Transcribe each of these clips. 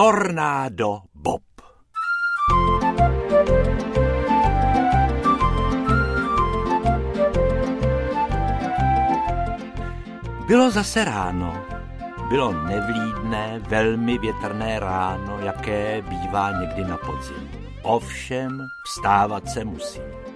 Tornádo Bob. Bylo zase ráno. Bylo nevlídné, velmi větrné ráno, jaké bývá někdy na podzim. Ovšem, vstávat se musí.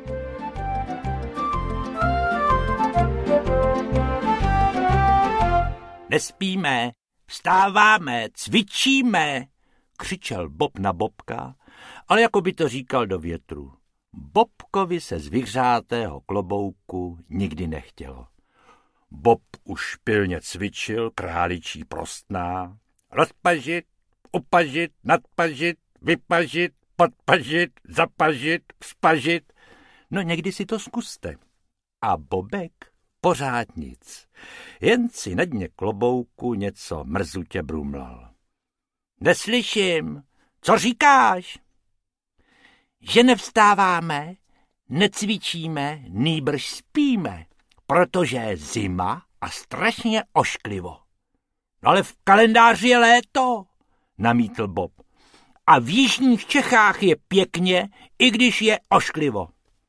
Nespíme, vstáváme, cvičíme, křičel Bob na Bobka, ale jako by to říkal do větru. Bobkovi se z vyhřátého klobouku nikdy nechtělo. Bob už pilně cvičil králičí prostná. Rozpažit, upažit, nadpažit, vypažit, podpažit, zapažit, vzpažit. No někdy si to zkuste. A Bobek pořád nic. Jen si na dně klobouku něco mrzutě brumlal. Neslyším. Co říkáš? Že nevstáváme, necvičíme, nýbrž spíme, protože je zima a strašně ošklivo. No ale v kalendáři je léto, namítl Bob. A v jižních Čechách je pěkně, i když je ošklivo.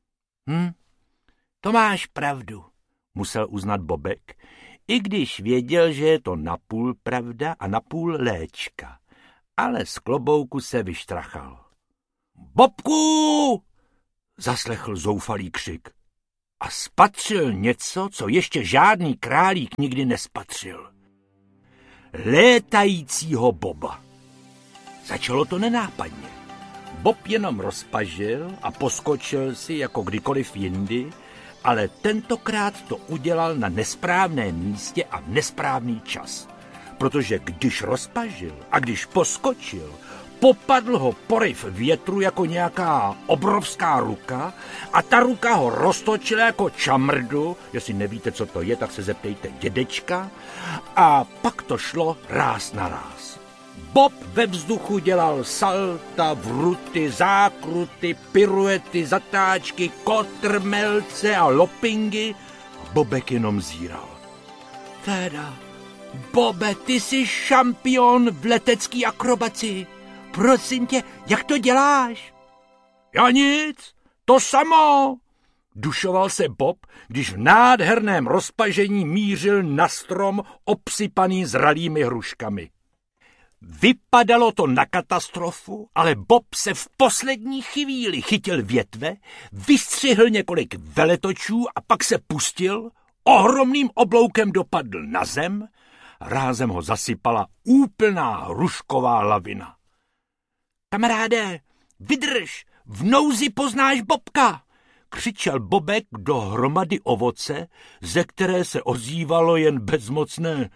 To máš pravdu, musel uznat Bobek, i když věděl, že je to napůl pravda a napůl léčka. Ale z klobouku se vyštrachal. Bobku! Zaslechl zoufalý křik. A spatřil něco, co ještě žádný králík nikdy nespatřil. Létajícího Boba. Začalo to nenápadně. Bob jenom rozpažil a poskočil si jako kdykoliv jindy, ale tentokrát to udělal na nesprávném místě a v nesprávný čas. Protože když rozpažil a když poskočil, popadl ho poryv větru jako nějaká obrovská ruka a ta ruka ho roztočila jako čamrdu, jestli nevíte, co to je, tak se zeptejte dědečka, a pak to šlo ráz na ráz. Bob ve vzduchu dělal salta, vruty, zákruty, piruety, zatáčky, kotrmelce a lopingy a Bobek jenom zíral. Teda, Bobe, ty jsi šampion v letecké akrobaci. Prosím tě, jak to děláš? Já nic, to samo, dušoval se Bob, když v nádherném rozpažení mířil na strom obsypaný zralými hruškami. Vypadalo to na katastrofu, ale Bob se v poslední chvíli chytil větve, vystřihl několik veletočů a pak se pustil, ohromným obloukem dopadl na zem, rázem ho zasypala úplná hrušková lavina. Kamaráde, vydrž, v nouzi poznáš Bobka, křičel Bobek do hromady ovoce, ze které se ozývalo jen bezmocné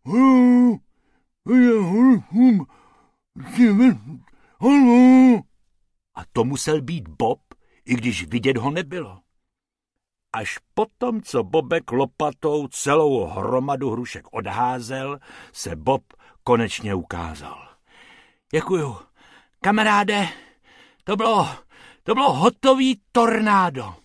a to musel být Bob, i když vidět ho nebylo. Až potom, co Bobek lopatou celou hromadu hrušek odházel, se Bob konečně ukázal. Děkuju. Kamaráde, to bylo hotový tornádo.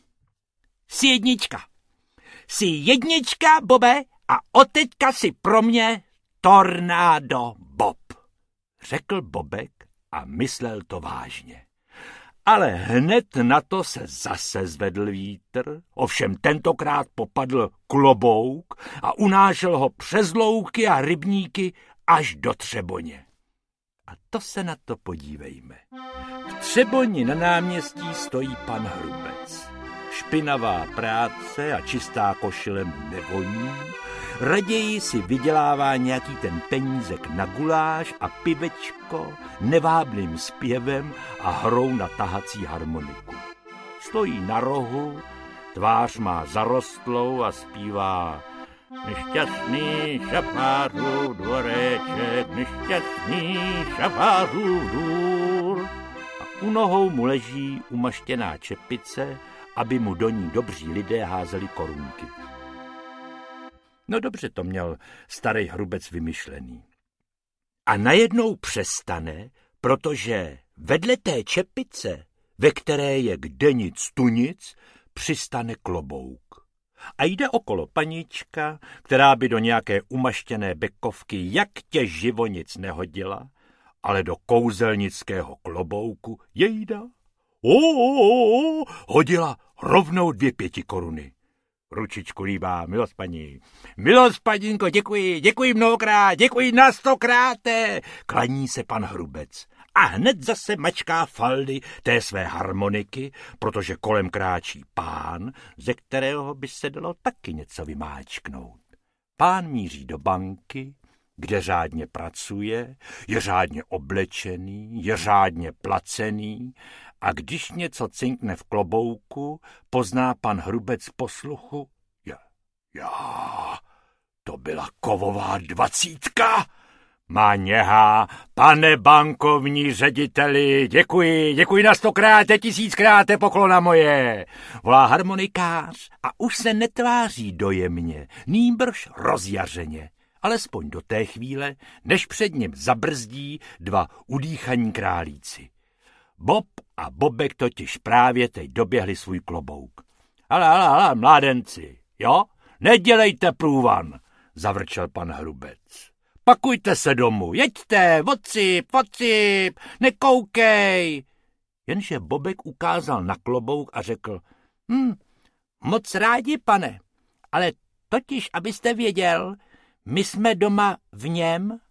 Jsi jednička, Bobe, a odteďka si pro mě Tornádo Bob, řekl Bobek a myslel to vážně. Ale hned na to se zase zvedl vítr, ovšem tentokrát popadl klobouk a unášel ho přes louky a rybníky až do Třeboně. A to se na to podívejme. V Třeboni na náměstí stojí pan Hrubec. Špinavá práce a čistá košile mu nevoní, raději si vydělává nějaký ten penízek na guláš a pivečko, nevábným zpěvem a hrou na tahací harmoniku. Stojí na rohu, tvář má zarostlou a zpívá: Nešťastný šafářů dvoreček, nešťastný šafářů dvůr. A u nohou mu leží umaštěná čepice, aby mu do ní dobří lidé házeli korunky. No dobře to měl starý Hrubec vymyšlený. A najednou přestane, protože vedle té čepice, ve které je kde nic tu nic, přistane klobouk. A jde okolo panička, která by do nějaké umaštěné bekovky jak tě živo nic nehodila, ale do kouzelnického klobouku jejda hodila rovnou 2 5 koruny. Ručičku líbá, milost paní. Milost panínko, děkuji mnohokrát, děkuji na 100krát. Klaní se pan Hrubec a hned zase mačká faldy té své harmoniky, protože kolem kráčí pán, ze kterého by se dalo taky něco vymáčknout. Pán míří do banky, kde řádně pracuje, je řádně oblečený, je řádně placený a když něco cinkne v klobouku, pozná pan Hrubec po sluchu. To byla kovová 20. Má něhá, pane bankovní řediteli, děkuji na 100krát, 1000krát, poklona moje. Volá harmonikář a už se netváří dojemně, nýbrž rozjařeně. Alespoň do té chvíle, než před ním zabrzdí 2 udýchaní králíci. Bob a Bobek totiž právě teď doběhli svůj klobouk. Ale, mládenci, jo? Nedělejte průvan, zavrčel pan Hrubec. Pakujte se domů, jeďte, vocip, nekoukej. Jenže Bobek ukázal na klobouk a řekl, moc rádi, pane, ale totiž, abyste věděl, my jsme doma v něm.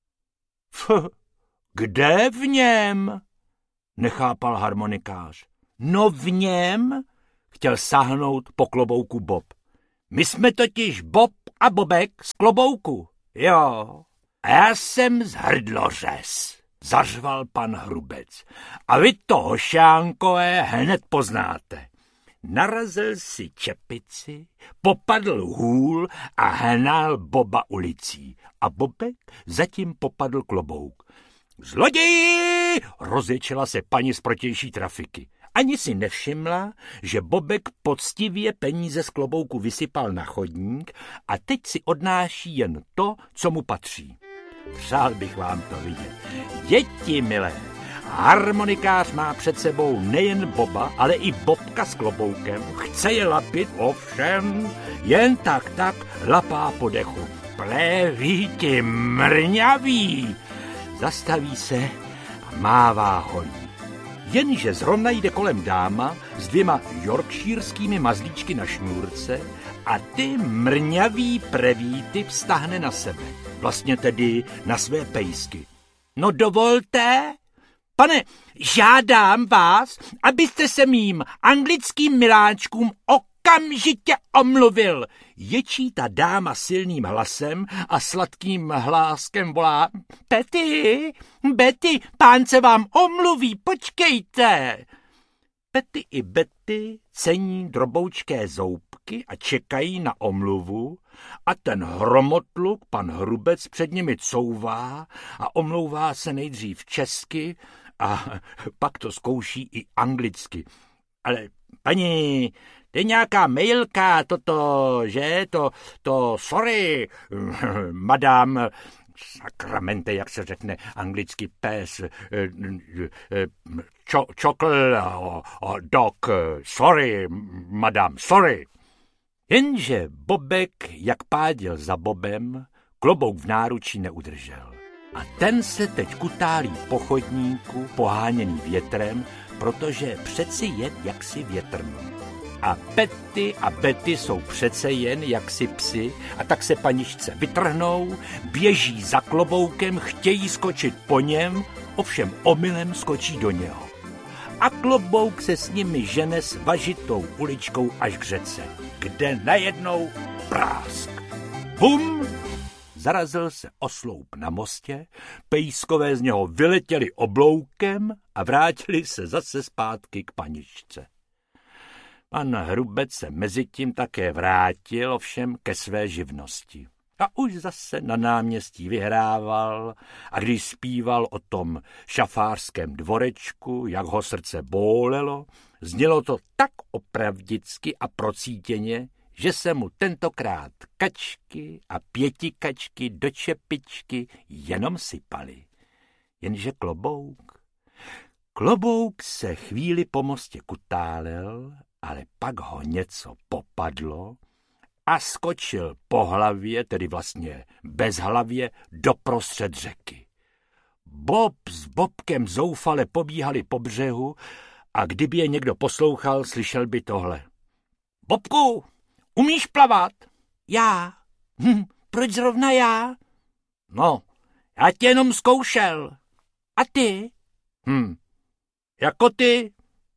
Kde v něm? Nechápal harmonikář. No v něm, chtěl sáhnout po klobouku Bob. My jsme totiž Bob a Bobek z klobouku. Jo, a já jsem z hrdlořez, zařval pan Hrubec. A vy to, hošánkové, hned poznáte. Narazil si čepici, popadl hůl a hnal Boba ulicí. A Bobek zatím popadl klobouk. Zloději! Rozječela se paní z protější trafiky. Ani si nevšimla, že Bobek poctivě peníze z klobouku vysypal na chodník a teď si odnáší jen to, co mu patří. Přál bych vám to vidět. Děti milé, harmonikář má před sebou nejen Boba, ale i Bobka s kloboukem. Chce je lapit, ovšem, jen tak lapá po dechu. Pléví ti mrňavý. Zastaví se a mává holí. Jenže zrovna jde kolem dáma s 2 yorkshireskými mazlíčky na šňůrce a ty mrňavý prevíty vztahne na sebe. Vlastně tedy na své pejsky. No dovolte, pane, žádám vás, abyste se mým anglickým miláčkům okamžitě omluvil. Ječí ta dáma silným hlasem a sladkým hláskem volá. Betty, pán se vám omluví, počkejte. Petty i Betty cení droboučké zoubky a čekají na omluvu a ten hromotluk, pan Hrubec, před nimi couvá a omlouvá se nejdřív česky a pak to zkouší i anglicky. Ale paní, to je nějaká mailka, že? To, sorry, madame, sakramente, jak se řekne anglicky pes, čokl, dog, sorry, madame, sorry. Jenže Bobek, jak páděl za Bobem, klobouk v náručí neudržel. A ten se teď kutálí po chodníku, poháněný větrem, protože přeci jen jaksi větrno. A Petty a Betty jsou přece jen jaksi psi a tak se paničce vytrhnou, běží za kloboukem, chtějí skočit po něm, ovšem omylem skočí do něho. A klobouk se s nimi žene svažitou uličkou až k řece, kde najednou prásk. Bum! Zarazil se o sloup na mostě, pejskové z něho vyletěli obloukem a vrátili se zase zpátky k paničce. Pan Hrubec se mezitím také vrátil, ovšem ke své živnosti. A už zase na náměstí vyhrával a když zpíval o tom šafářském dvorečku, jak ho srdce bólelo, znělo to tak opravdicky a procítěně, že se mu tentokrát kačky a 5 kačky do čepičky jenom sypaly. Jenže klobouk se chvíli po mostě kutálel, ale pak ho něco popadlo a skočil po hlavě, tedy vlastně bez hlavě, doprostřed řeky. Bob s Bobkem zoufale pobíhali po břehu a kdyby je někdo poslouchal, slyšel by tohle. Bobku, umíš plavat? Já. Proč zrovna já? No, já tě jenom zkoušel. A ty? Jako ty?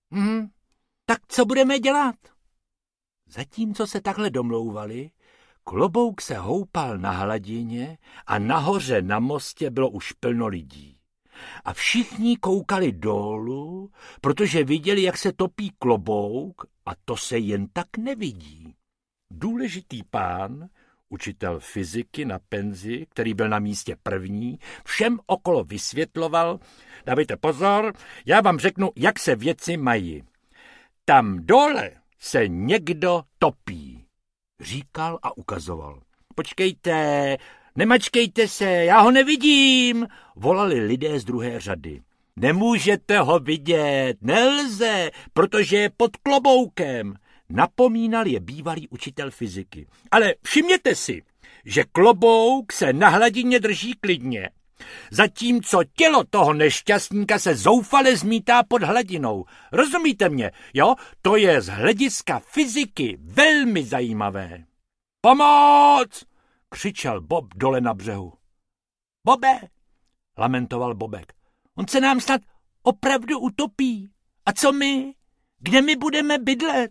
Tak co budeme dělat? Zatímco se takhle domlouvali, Klobouk se houpal na hladině a nahoře na mostě bylo už plno lidí. A všichni koukali dolů, protože viděli, jak se topí Klobouk, a to se jen tak nevidí. Důležitý pán, učitel fyziky na penzi, který byl na místě první, všem okolo vysvětloval: dávejte pozor, já vám řeknu, jak se věci mají. Tam dole se někdo topí, říkal a ukazoval. Počkejte, nemačkejte se, já ho nevidím, volali lidé z druhé řady. Nemůžete ho vidět, nelze, protože je pod kloboukem, napomínal je bývalý učitel fyziky. Ale všimněte si, že klobouk se na hladině drží klidně, zatímco tělo toho nešťastníka se zoufale zmítá pod hladinou. Rozumíte mě, jo? To je z hlediska fyziky velmi zajímavé. Pomoc! Křičel Bob dole na břehu. Bobe! Lamentoval Bobek. On se nám snad opravdu utopí. A co my? Kde my budeme bydlet?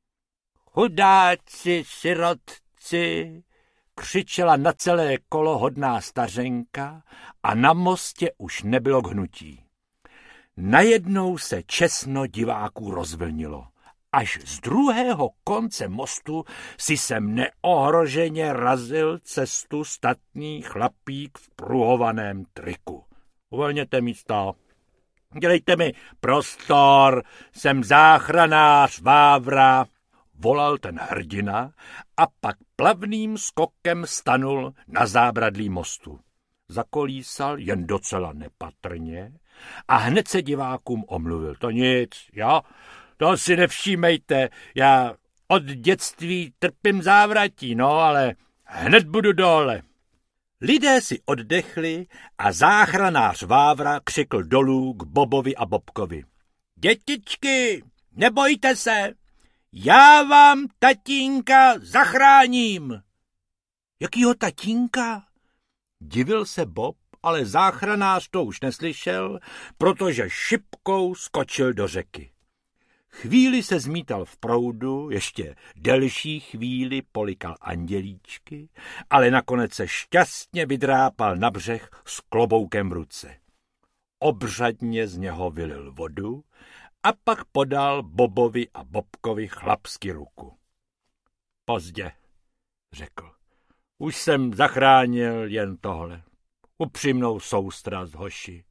Chudáci, sirotci, křičela na celé kolo hodná stařenka a na mostě už nebylo k hnutí. Najednou se česno diváků rozvlnilo. Až z druhého konce mostu si sem neohroženě razil cestu statný chlapík v pruhovaném triku. Uvolněte místo. Dělejte mi prostor, jsem záchranář Vávra, volal ten hrdina a pak plavným skokem stanul na zábradlí mostu. Zakolísal jen docela nepatrně a hned se divákům omluvil. To nic, jo? To si nevšímejte, já od dětství trpím závratí, no, ale hned budu dole. Lidé si oddechli a záchranář Vávra křikl dolů k Bobovi a Bobkovi. Dětičky, nebojte se, já vám tatínka zachráním. Jakýho tatínka? Divil se Bob, ale záchranář to už neslyšel, protože šipkou skočil do řeky. Chvíli se zmítal v proudu, ještě delší chvíli polikal andělíčky, ale nakonec se šťastně vydrápal na břeh s kloboukem v ruce. Obřadně z něho vylil vodu a pak podal Bobovi a Bobkovi chlapsky ruku. Pozdě, řekl. Už jsem zachránil jen tohle. Upřímnou soustrast, hoši.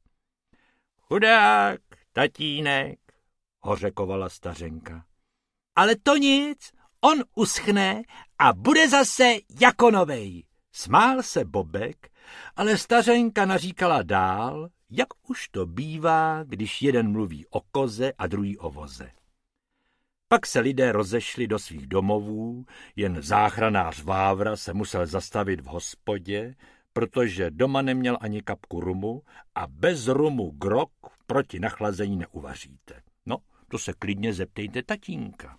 Chudák, tatínek, hořekovala stařenka. Ale to nic, on uschne a bude zase jako novej. Smál se Bobek, ale stařenka naříkala dál, jak už to bývá, když jeden mluví o koze a druhý o voze. Pak se lidé rozešli do svých domovů, jen záchranář Vávra se musel zastavit v hospodě, protože doma neměl ani kapku rumu a bez rumu grog proti nachlazení neuvaříte. No, to se klidně zeptejte tatínka.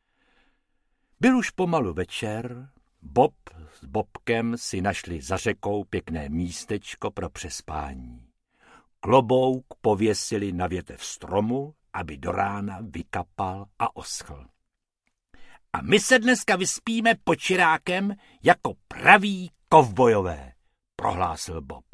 Byl už pomalu večer, Bob s Bobkem si našli za řekou pěkné místečko pro přespání. Klobouk pověsili na větev stromu, aby do rána vykapal a oschl. A my se dneska vyspíme pod čirákem jako praví kovbojové, prohlásil Bob.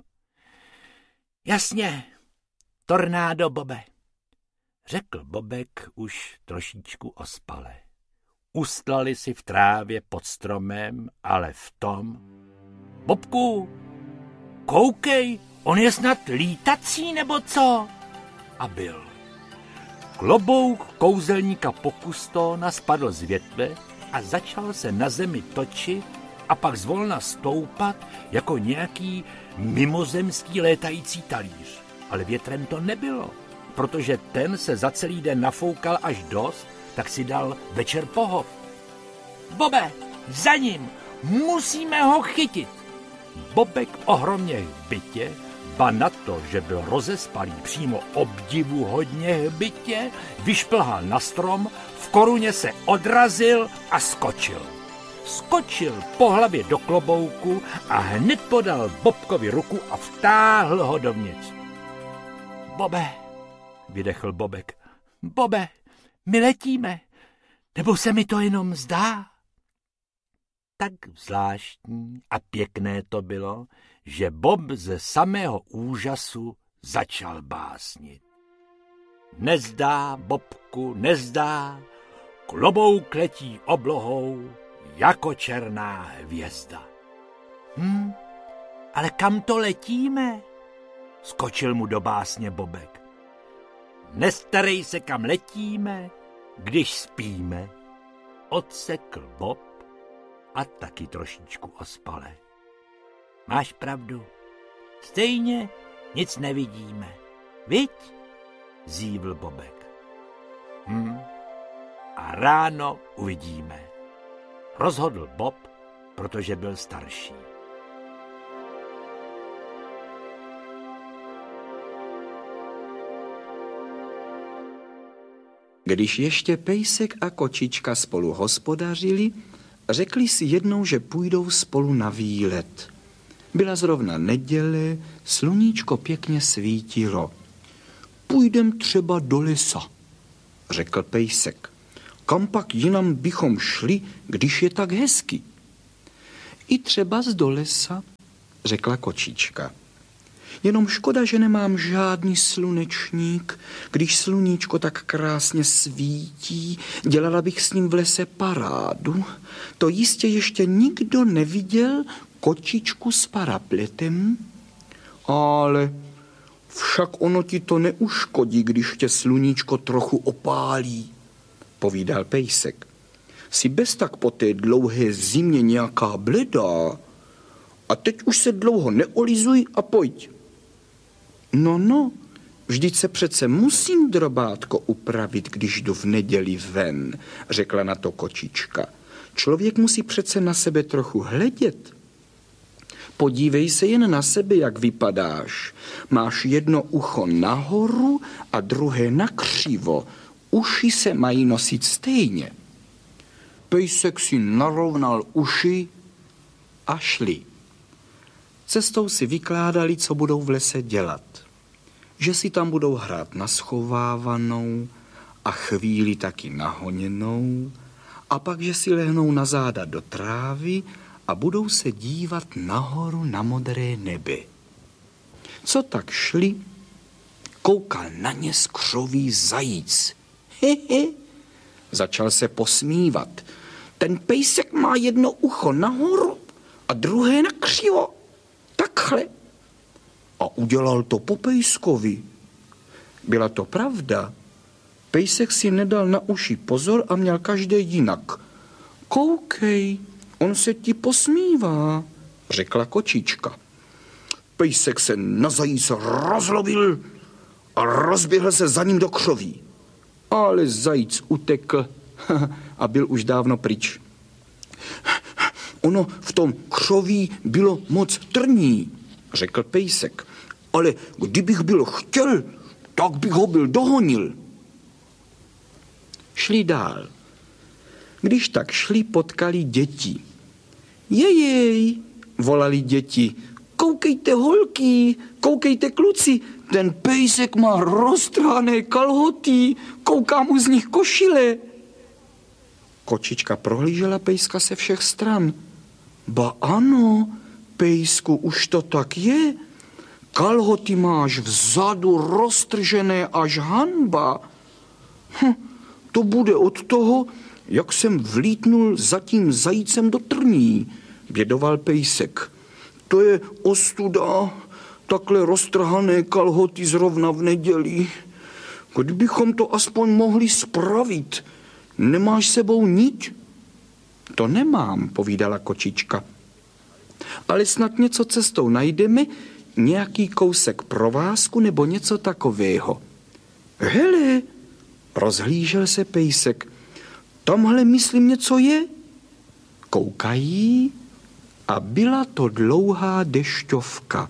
Jasně, tornádo, Bobe, řekl Bobek už trošičku ospale. Ustlali si v trávě pod stromem, ale v tom... Bobku, koukej, on je snad lítací, nebo co? A byl. Klobouk kouzelníka Pokustona spadl z větve a začal se na zemi točit a pak zvolna stoupat jako nějaký mimozemský létající talíř. Ale větrem to nebylo, protože ten se za celý den nafoukal až dost, tak si dal večer pohov. Bobe, za ním, musíme ho chytit. Bobek ohromně v bytě, Ba na to, že byl rozespalý přímo obdivuhodně hbitě, vyšplhal na strom, v koruně se odrazil a skočil. Skočil po hlavě do klobouku a hned podal Bobkovi ruku a vtáhl ho dovnitř. Bobe, vydechl Bobek. Bobe, my letíme, nebo se mi to jenom zdá? Tak zvláštní a pěkné to bylo, že Bob ze samého úžasu začal básnit. Nezdá, Bobku, nezdá, klobouk letí oblohou jako černá hvězda. Ale kam to letíme? Skočil mu do básně Bobek. Nestarej se, kam letíme, když spíme, odsekl Bob a taky trošičku ospale. Máš pravdu, stejně nic nevidíme, viď? Zívl Bobek. A ráno uvidíme, rozhodl Bob, protože byl starší. Když ještě Pejsek a Kočička spolu hospodařili, řekli si jednou, že půjdou spolu na výlet. Byla zrovna neděle, sluníčko pěkně svítilo. Půjdem třeba do lesa, řekl Pejsek. Kam pak jinam bychom šli, když je tak hezky? I třeba do lesa, řekla Kočička. Jenom škoda, že nemám žádný slunečník. Když sluníčko tak krásně svítí, dělala bych s ním v lese parádu. To jistě ještě nikdo neviděl kočičku s parapletem. Ale však ono ti to neuškodí, když tě sluníčko trochu opálí, povídal Pejsek. Jsi bez tak po té dlouhé zimě nějaká bledá. A teď už se dlouho neolizuj a pojď. No, vždyť se přece musím, drobátko, upravit, když jdu v neděli ven, řekla na to Kočička. Člověk musí přece na sebe trochu hledět. Podívej se jen na sebe, jak vypadáš. Máš jedno ucho nahoru a druhé nakřivo. Uši se mají nosit stejně. Pejsek si narovnal uši a šli. Cestou si vykládali, co budou v lese dělat. Že si tam budou hrát na schovávanou a chvíli taky nahoněnou a pak, že si lehnou na záda do trávy a budou se dívat nahoru na modré nebe. Co tak šli, koukal na ně skřový zajíc. Začal se posmívat. Ten Pejsek má jedno ucho nahoru a druhé nakřivo. Takhle. A udělal to po Pejskovi. Byla to pravda. Pejsek si nedal na uši pozor a měl každý jinak. Koukej, on se ti posmívá, řekla Kočička. Pejsek se na zajíce rozlobil a rozběhl se za ním do křoví. Ale zajíc utekl a byl už dávno pryč. Ono v tom křoví bylo moc trní, řekl Pejsek. Ale kdybych byl chtěl, tak bych ho byl dohonil. Šli dál. Když tak šli, potkali děti. Jejej, volali děti. Koukejte, holky, koukejte, kluci, ten Pejsek má roztrhané kalhoty, kouká mu z nich košile. Kočička prohlížela Pejska se všech stran. Ba ano, Pejsku, už to tak je. Kalhoty máš vzadu roztržené až hanba. To bude od toho, jak jsem vlítnul za tím zajícem do trní, bědoval Pejsek. To je ostuda, takhle roztrhané kalhoty zrovna v neděli. Kdybychom to aspoň mohli spravit. Nemáš sebou niť? To nemám, povídala Kočička. Ale snad něco cestou najdeme, nějaký kousek provázku nebo něco takového. Hele, rozhlížel se Pejsek. Tamhle, myslím, něco je. Koukají a byla to dlouhá dešťovka.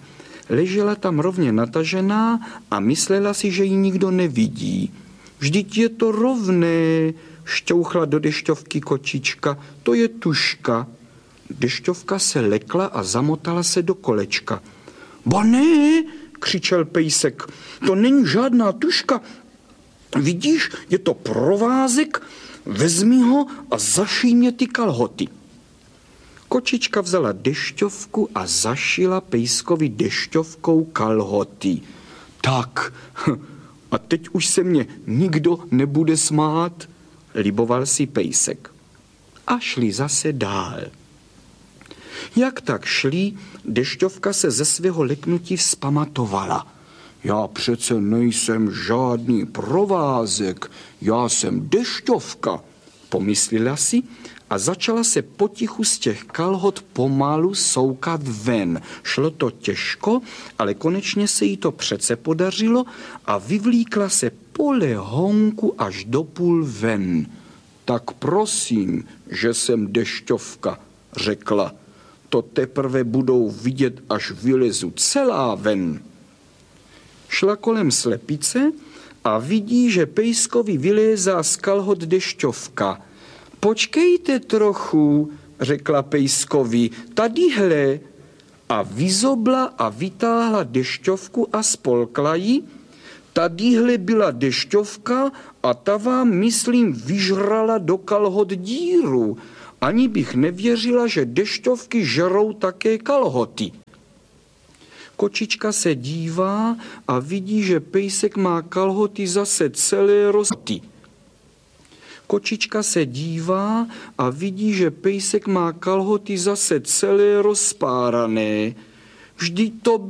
Ležela tam rovně natažená a myslela si, že ji nikdo nevidí. Vždyť je to rovné, šťouchla do dešťovky kočička, to je tužka. Dešťovka se lekla a zamotala se do kolečka. Ba ne, křičel pejsek, to není žádná tužka. Vidíš, je to provázek, vezmi ho a zašij mě ty kalhoty. Kočička vzala dešťovku a zašila pejskovi dešťovkou kalhoty. Tak, a teď už se mě nikdo nebude smát, liboval si pejsek. A šli zase dál. Jak tak šli, dešťovka se ze svého leknutí vzpamatovala. Já přece nejsem žádný provázek, já jsem dešťovka, pomyslela si a začala se potichu z těch kalhot pomalu soukat ven. Šlo to těžko, ale konečně se jí to přece podařilo a vyvlíkla se polehonku až do půl ven. Tak prosím, že jsem dešťovka, řekla. To teprve budou vidět, až vylezu celá ven. Šla kolem slepice a vidí, že pejskovi vylézá z kalhot dešťovka. Počkejte trochu, řekla pejskovi, tadyhle. A vyzobla a vytáhla dešťovku a spolkla ji. Tadyhle byla dešťovka a ta vám, myslím, vyžrala do kalhot díru. Ani bych nevěřila, že dešťovky žerou také kalhoty. Kočička se dívá a vidí, že pejsek má kalhoty zase celé rozty. Kočička se dívá a vidí, že pejsek má kalhoty zase celé rozpárané. Vždyť to